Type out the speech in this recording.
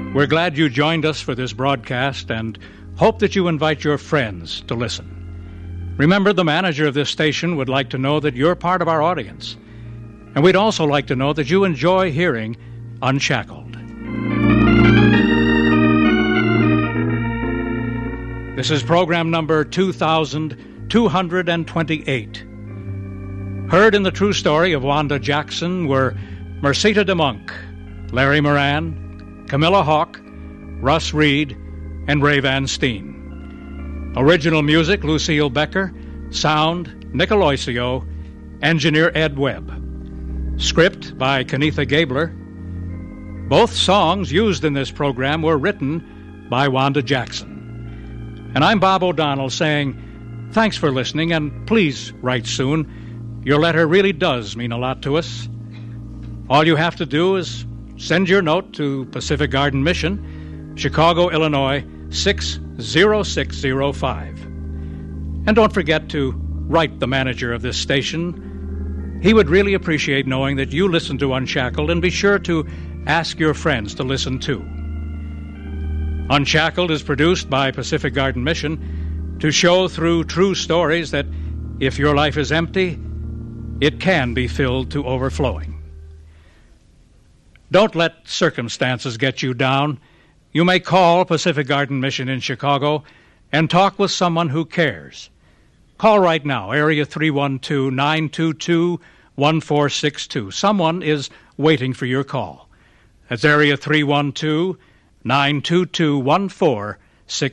We're glad you joined us for this broadcast and hope that you invite your friends to listen. Remember, the manager of this station would like to know that you're part of our audience. And we'd also like to know that you enjoy hearing Unshackled. This is program number 2228. Heard in the true story of Wanda Jackson were Mercita DeMonk, Larry Moran, Camilla Hawk, Russ Reed, and Ray Van Steen. Original music, Lucille Becker. Sound, Nick Aloisio. Engineer, Ed Webb. Script by Kenitha Gabler. Both songs used in this program were written by Wanda Jackson. And I'm Bob O'Donnell saying thanks for listening, and please write soon. Your letter really does mean a lot to us. All you have to do is send your note to Pacific Garden Mission, Chicago, Illinois, 60605. And don't forget to write the manager of this station. He would really appreciate knowing that you listen to Unshackled, and be sure to ask your friends to listen too. Unshackled is produced by Pacific Garden Mission to show through true stories that if your life is empty, it can be filled to overflowing. Don't let circumstances get you down. You may call Pacific Garden Mission in Chicago and talk with someone who cares. Call right now, area 312-922-1462. Someone is waiting for your call. That's area 312-922-1462.